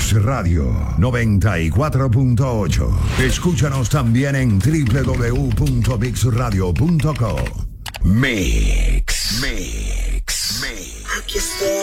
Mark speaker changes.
Speaker 1: Mix Radio 94.8. Escúchanos también en www.mixradio.co. Mix. Aquí estoy.